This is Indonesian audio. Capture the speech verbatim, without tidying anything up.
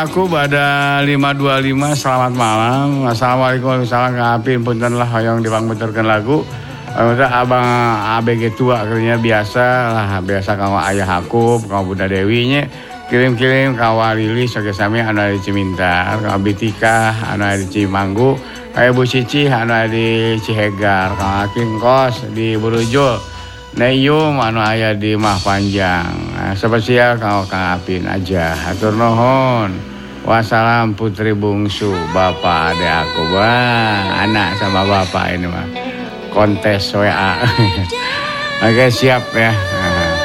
Aku pada lima dua lima, selamat malam. Assalamualaikum warahmatullahi wabarakatuh. Punten lah hoyong dipangmuturkeun lagu. Maksudnya abang A B G tua kerjanya biasa lah, biasa kawa ayah aku, kawa Bunda Dewinya kirim-kirim kawa Lilis oke sami anu di Cimintar, kawa Bitika anu di Cimanggu, kayak Bu Cici anu di Cihegar, kawa Kingkos di Burujul, Neyum anu aya di Mah Panjang. Nah, spesial kawa Kang Apin aja. Hatur nuhun. Wassalam putri bungsu, bapak adek aku, wah anak sama bapak ini mah kontes W A. Oke siap ya.